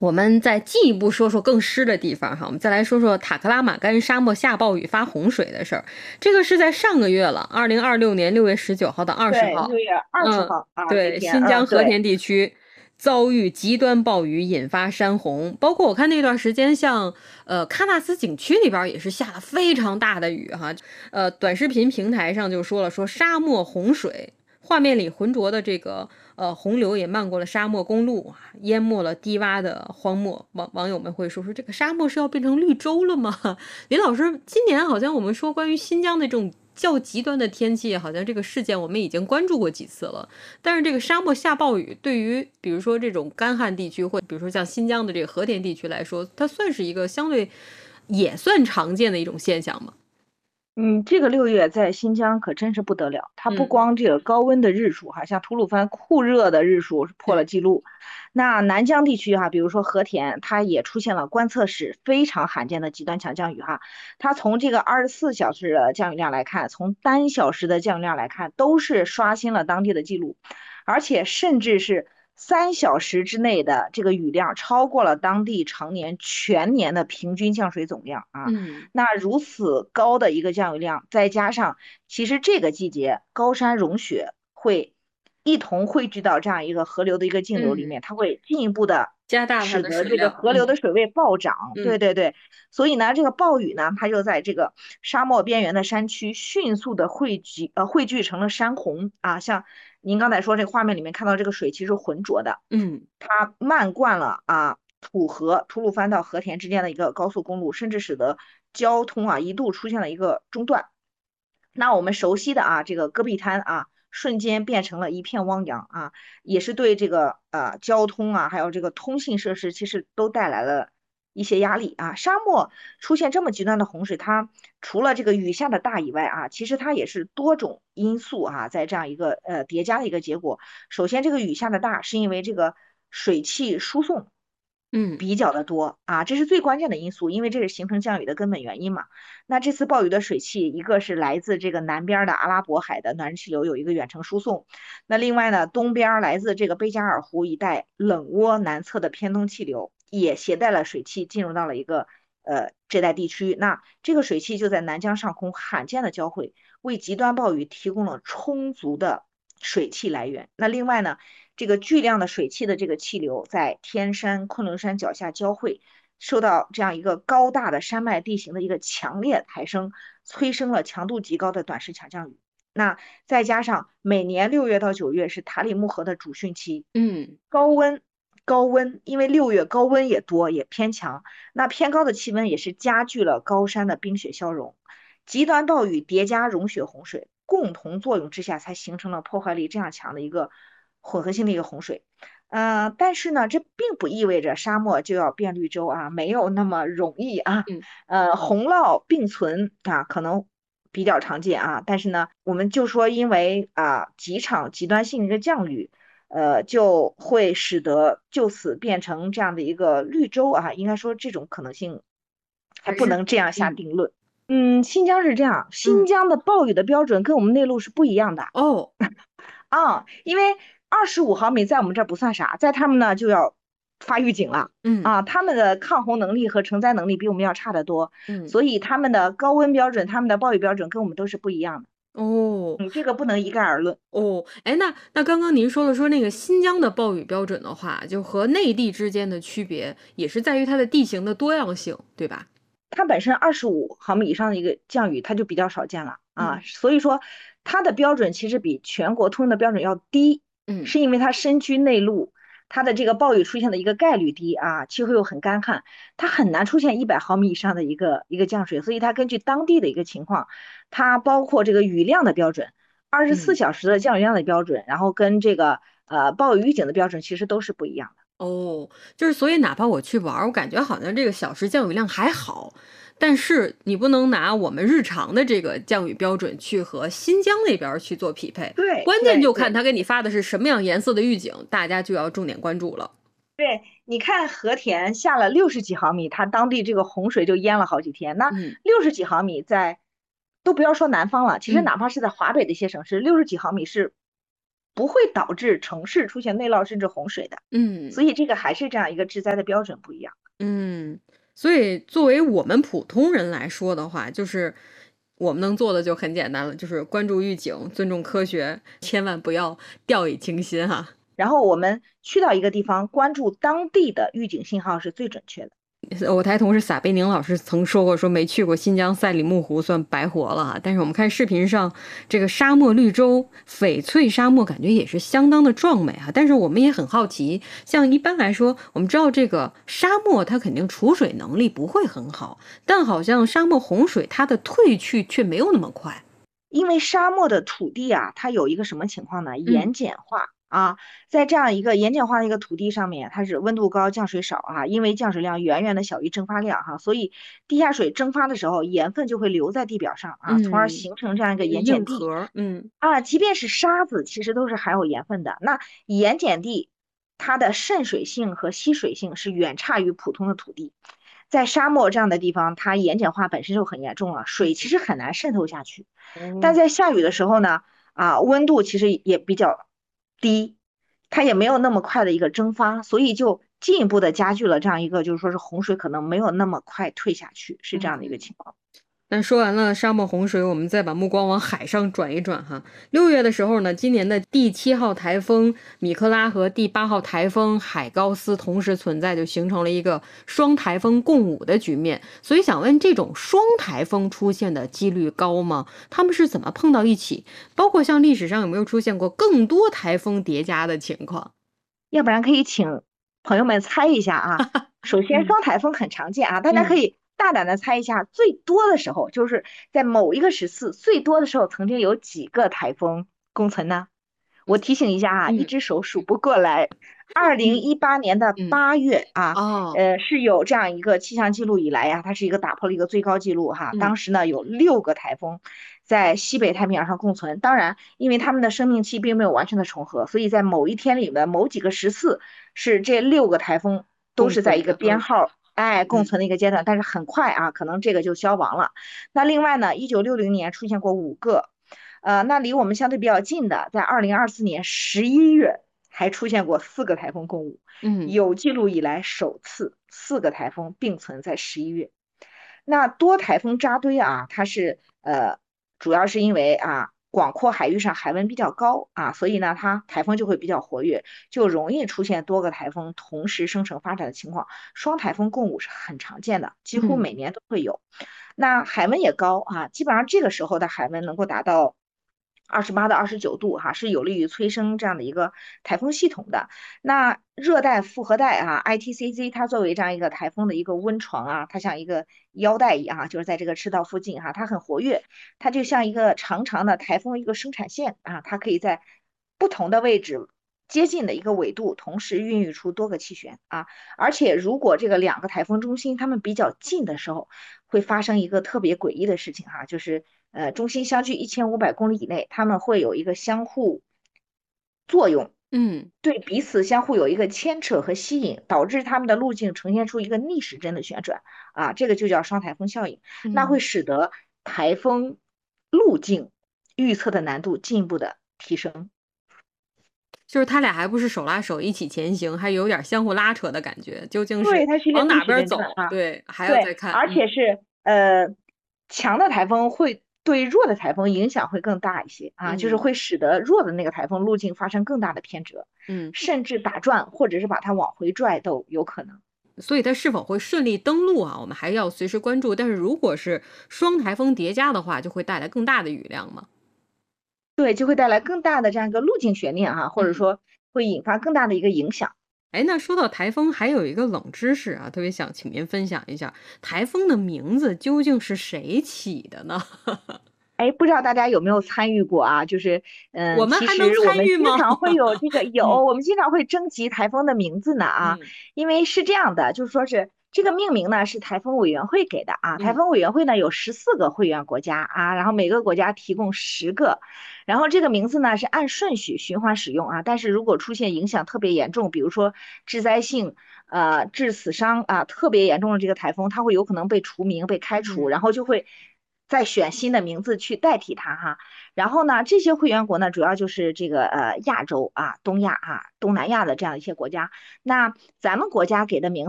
我们再进一步说说更湿的地方哈，我们再来说说塔克拉玛干沙漠下暴雨发洪水的事儿。这个是在上个月了2026年6月19号到二十对， 号， 6月20号啊，这对， 天， 新疆和对。 田地区遭遇极端暴雨，引发山洪。包括我看那段时间，像喀纳斯景区那边也是下了非常大的雨哈。短视频平台上就说了，说沙漠洪水。画面里浑浊的这个洪流也漫过了沙漠公路，淹没了低洼的荒漠。网友们会说这个沙漠是要变成绿洲了吗？林老师，今年好像我们说关于新疆的这种较极端的天气，好像这个事件我们已经关注过几次了。但是这个沙漠下暴雨，对于比如说这种干旱地区，或比如说像新疆的这个和田地区来说，它算是一个相对也算常见的一种现象吗？ 这个6月在新疆可真是不得了，它不嗯， 光这个高温的日数哈，像吐鲁番酷热的日数是破了对， 记录。那南疆地区哈，比如说和田，它也出现了观测史非常罕见的极端强降雨哈。它从这个24小时的降雨量来看，从单小时的降雨量来看，都是刷新了当地的记录，而且甚至是3小时之内的这个雨量超过了当地常年全年的平均降水总量啊。 嗯那如此高的一个降雨量，再加上其实这个季节高山融雪会一同汇聚到这样一个河流的一个径流里嗯， 面，它会进一步的加大它使的水量， 得这个河流的水位暴涨。对嗯。 对对，所以呢，这个暴雨呢，它就在这个沙漠边缘的山区迅速的汇聚成了山洪啊，像您刚才说这个画面里面看到这个水其实浑浊的， 嗯， 它漫灌了土河吐鲁番到和田之间的一个高速公路，甚至使得交通一度出现了一个中断。那我们熟悉的这个戈壁滩瞬间变成了一片汪洋也是对这个交通还有这个通信设施其实都带来了一些压力沙漠出现这么极端的洪水，它除了这个雨下的大以外其实它也是多种因素在这样一个叠加的一个结果。首先，这个雨下的大是因为这个水汽输送嗯， 比较的多这是最关键的因素，因为这是形成降雨的根本原因嘛。那这次暴雨的水汽，一个是来自这个南边的阿拉伯海的暖湿气流有一个远程输送，那另外呢，东边来自这个贝加尔湖一带冷涡南侧的偏东气流也携带了水汽进入到了一个这带地区。那这个水汽就在南疆上空罕见的交汇，为极端暴雨提供了充足的水汽来源。那另外呢，这个巨量的水汽的这个气流在天山、昆仑山脚下交汇，受到这样一个高大的山脉地形的一个强烈抬升，催生了强度极高的短时强降雨。那再加上每年6月到9月是塔里木河的主汛期， 嗯， 高温。高温，因为6月高温也多也偏强，那偏高的气温也是加剧了高山的冰雪消融，极端暴雨叠加融雪洪水，共同作用之下，才形成了破坏力这样强的一个混合性的一个洪水。但是呢，这并不意味着沙漠就要变绿洲没有那么容易嗯， 洪涝并存可能比较常见但是呢，我们就说因为几场极端性的一个降雨，就会使得就此变成这样的一个绿洲应该说这种可能性还不还是能这样下嗯定论。新疆是这样，新嗯， 疆的暴雨的标准跟我们内陆是不一样的哦， 因为25毫米在我们这儿不算啥，在他们呢就要发预警了嗯他们的抗洪能力和承载能力比我们要差得多， 嗯， 所以他们的高温标准、他们的暴雨标准跟我们都是不一样的。 哦这个不能一概而论。 哦，哎，那刚刚您说了，说那个新疆的暴雨标准的话，就和内地之间的区别，也是在于它的地形的多样性，对吧？ 它本身25毫米以上的一个降雨，它就比较少见了嗯所以说它的标准其实比全国通用的标准要低， 嗯是因为它身居内陆，它的这个暴雨出现的一个概率低气候又很干旱，它很难出现100毫米以上的一个降水，所以它根据当地的一个情况，它包括这个雨量的标准，二十四嗯。 小时的降雨量的标准，然后跟这个暴雨预警的标准其实都是不一样的。 哦，就是所以哪怕我去玩儿，我感觉好像这个小时降雨量还好，但是你不能拿我们日常的这个降雨标准去和新疆那边儿去做匹配， 对关键就看对对。 他给你发的是什么样颜色的预警，大家就要重点关注了。 对，你看和田下了60几毫米，它当地这个洪水就淹了好几天。那嗯 60几毫米都不要说南方了，其实嗯， 哪怕是在华北的一些省市，60几毫米是不会导致城市出现内涝甚至洪水的。 嗯所以这个还是这样一个治灾的标准不一样。 嗯，所以作为我们普通人来说的话，就是我们能做的就很简单了，就是关注预警，尊重科学，千万不要掉以轻心哈。 然后我们去到一个地方，关注当地的预警信号是最准确的。 我台同事撒贝宁老师曾说过，说没去过新疆赛里木湖算白活了哈。但是我们看视频上这个沙漠绿洲翡翠沙漠，感觉也是相当的壮美哈。但是我们也很好奇，像一般来说，我们知道这个沙漠它肯定储水能力不会很好，但好像沙漠洪水它的退去却没有那么快。 因为沙漠的土地啊，它有一个什么情况呢？ 嗯盐碱化啊，在这样一个盐碱化的一个土地上面，它是温度高、降水少啊，因为降水量远远的小于蒸发量哈，所以地下水蒸发的时候，盐分就会留在地表上啊，从而嗯， 形成这样一个一个盐碱地硬壳， 啊。即便是沙子，其实都是含有盐分的。那盐碱地它的渗水性和吸水性是远差于普通的土地。在沙漠这样的地方，它盐碱化本身就很严重了，水其实很难渗透下去。但哦， 在下雨的时候呢，温度其实也比较低，它也没有那么快的一个蒸发，所以就进一步的加剧了这样一个，就是说是洪水可能没有那么快退下去，是这样的一个嗯。 情况。 那说完了沙漠洪水，我们再把目光往海上转一转哈。6月的时候呢，今年的第7号台风米克拉和第8号台风海高斯同时存在，就形成了一个双台风共舞的局面。所以想问，这种双台风出现的几率高吗？他们是怎么碰到一起？包括像历史上有没有出现过更多台风叠加的情况？ 要不然可以请朋友们猜一下啊。首先， 嗯双台风很常见啊，大家可嗯以大胆的猜一下，最多的时候就是在某一个时次，最多的时候曾经有几个台风共存呢？我提醒一下啊，一嗯只手数不过来。2018年的嗯 8月啊， 哦是有这样一个气象记录以来呀、它是一个打破了一个最高记录哈。 嗯当时呢有6个台风在西北太平洋上共存，当然因为它们的生命期并没有完全的重合，所以在某一天里的某几个时次是这6个台风都是在一个共存的编号。哎，共嗯存的一个阶段，但是很快啊，可能这个就消亡了。那另外呢，1960年出现过5个，那离我们相对比较近的，在2024年11月还出现过4个台风共舞， 嗯有记录以来首次4个台风并存在11月。那多台风扎堆啊，它是主要是因为广阔海域上海温比较高啊，所以呢它台风就会比较活跃，就容易出现多个台风同时生成发展的情况。双台风共舞是很常见的，几乎嗯每年都会有。那海温也高啊，基本上这个时候的海温能够达到28到29度哈，是有利于催生这样的一个台风系统的。那热带复合带ITCZ 它作为这样一个台风的一个温床啊，它像一个腰带一样就是在这个赤道附近它很活跃，它就像一个长长的台风一个生产线它可以在不同的位置。接近的一个纬度，同时孕育出多个气旋而且如果这个2个台风中心它们比较近的时候，会发生一个特别诡异的事情就是中心相距1500公里以内，它们会有一个相互作用， 嗯对彼此相互有一个牵扯和吸引，导致它们的路径呈现出一个逆时针的旋转这个就叫双台风效应。那会嗯。 使得台风路径预测的难度进一步的提升。 就是他俩还不是手拉手一起前行，还有点相互拉扯的感觉，究竟是对，它是一个往逆时哪边走？ 针转对，还要对， 再看。 而且是强的台风会对弱的台风影响会更大一些就是嗯会使得弱的那个台风路径发生更大的偏折， 嗯， 甚至打转或者是把它往回拽都有可能。 所以它是否会顺利登陆我们还要随时关注。但是如果是双台风叠加的话，就会带来更大的雨量嘛。 对，就会带来更大的这样一个路径悬念或者嗯， 说会引发更大的一个影响。 哎，那说到台风，还有一个冷知识特别想请您分享一下，台风的名字究竟是谁起的呢？ 哎，不知道大家有没有参与过就是，其我们还能实我们参与吗？ 经常会有这个嗯我们经常会征集台风的名字呢嗯因为是这样的，就是说是这个命名呢是台风委员会给的台嗯风委员会呢有14个会员国家然后每个国家提供10个，然后这个名字呢是按顺序循环使用但是如果出现影响特别严重，比如说致灾性致死伤特别严重的这个台风，它会有可能被除名、被开除，然嗯后就会再选新的名字去代替它哈。然后呢，这些会员国呢，主要就是这个亚洲啊、东亚啊、东南亚的这样一些国家。那咱们国家给的名